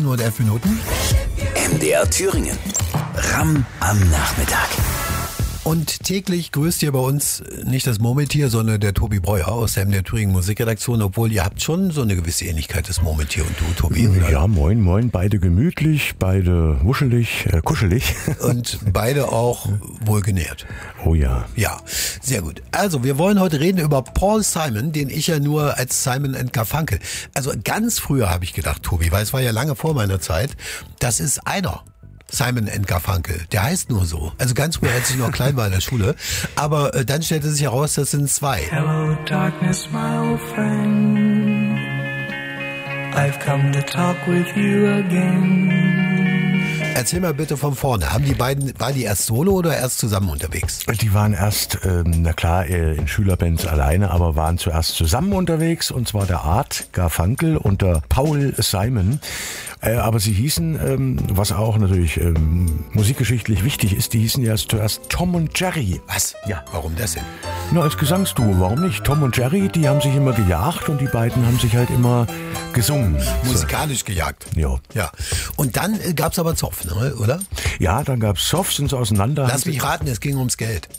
Uhr und 11 Minuten. MDR Thüringen. Ramm am Nachmittag. Und täglich grüßt ihr bei uns nicht das Murmeltier, sondern der Tobi Breuer aus der MDR Thüringen Musikredaktion, obwohl ihr habt schon so eine gewisse Ähnlichkeit, das Murmeltier und du, Tobi. Oder? Ja, moin, moin. Beide gemütlich, beide wuschelig, kuschelig. Und beide auch wohlgenährt. Oh ja. Ja, sehr gut. Also, wir wollen heute reden über Paul Simon, den ich ja nur als Simon & Garfunkel. Also ganz früher habe ich gedacht, Tobi, weil es war ja lange vor meiner Zeit, das ist einer. Simon & Garfunkel, der heißt nur so. Also ganz früher, als ich noch klein war in der Schule. Aber dann stellte sich heraus, das sind zwei. Hello darkness, my old friend. I've come to talk with you again. Erzähl mal bitte von vorne. Waren die erst solo oder erst zusammen unterwegs? Die waren erst, in Schülerbands alleine, aber waren zuerst zusammen unterwegs. Und zwar der Art Garfunkel und der Paul Simon. Aber sie hießen, was auch natürlich musikgeschichtlich wichtig ist, die hießen ja zuerst Tom und Jerry. Was? Ja. Warum das denn? Na, als Gesangsduo, warum nicht? Tom und Jerry, die haben sich immer gejagt und die beiden haben sich halt immer gesungen. Musikalisch gejagt. Ja. Ja. Und dann gab's aber Zoff, ne, oder? Ja, dann gab's Zoff, sind sie auseinander. Lass mich raten, es ging ums Geld.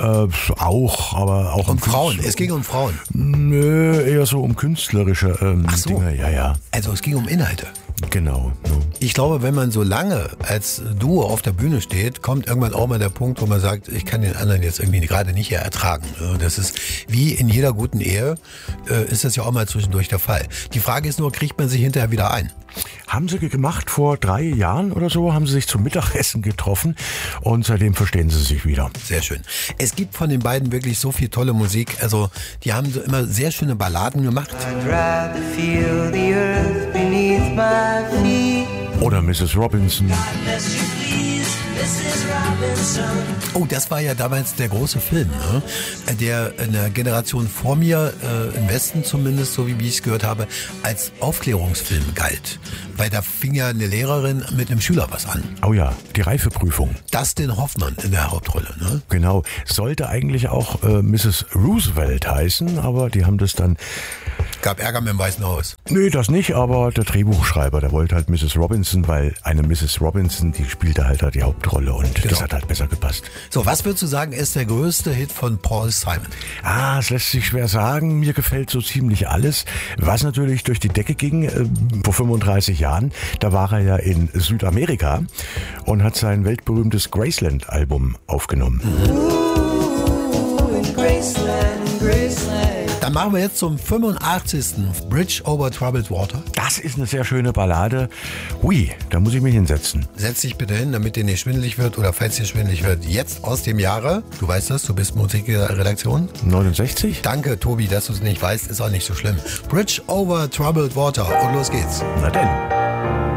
Auch, aber auch um Frauen. Es ging um Frauen. Nö, eher so um künstlerische Ach so. Dinge. Ja. Also es ging um Inhalte. Genau. Ich glaube, wenn man so lange als Duo auf der Bühne steht, kommt irgendwann auch mal der Punkt, wo man sagt, ich kann den anderen jetzt irgendwie gerade nicht mehr ertragen. Das ist wie in jeder guten Ehe, ist das ja auch mal zwischendurch der Fall. Die Frage ist nur, kriegt man sich hinterher wieder ein? Haben sie gemacht vor 3 Jahren oder so, haben sie sich zum Mittagessen getroffen und seitdem verstehen sie sich wieder. Sehr schön. Es gibt von den beiden wirklich so viel tolle Musik. Also die haben so immer sehr schöne Balladen gemacht. I'd rather feel the earth beneath my feet. Oder Mrs. Robinson. Oh, das war ja damals der große Film, ne? Der in der Generation vor mir, im Westen zumindest, so wie ich es gehört habe, als Aufklärungsfilm galt. Weil da fing ja eine Lehrerin mit einem Schüler was an. Oh ja, die Reifeprüfung. Dustin Hoffmann in der Hauptrolle, ne? Genau, sollte eigentlich auch Mrs. Roosevelt heißen, aber die haben das dann... Gab Ärger mit dem Weißen Haus. Nee, das nicht, aber der Drehbuchschreiber, der wollte halt Mrs. Robinson, weil eine Mrs. Robinson, die spielte halt die Hauptrolle und Genau. das hat halt besser gepasst. So, was würdest du sagen, ist der größte Hit von Paul Simon? Es lässt sich schwer sagen. Mir gefällt so ziemlich alles. Was natürlich durch die Decke ging, vor 35 Jahren, da war er ja in Südamerika und hat sein weltberühmtes Graceland-Album aufgenommen. Dann machen wir jetzt zum 85. Bridge over Troubled Water. Das ist eine sehr schöne Ballade. Hui, da muss ich mich hinsetzen. Setz dich bitte hin, damit dir nicht schwindelig wird oder falls dir schwindelig wird. Jetzt aus dem Jahre, du weißt das, du bist Musikredaktion. 69? Danke, Tobi, dass du es nicht weißt, ist auch nicht so schlimm. Bridge over Troubled Water und los geht's. Na denn.